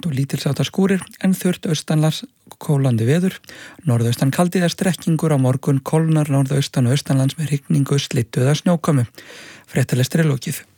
vægt og lítilsháttar skúrir en þurrt austanlands kólandi veður. Norðaustan kaldi eða strekkingur á morgun, kólnar norðaustan og austanlands með rigningu, slyddu eða snjókomu. Fréttalestri lokið.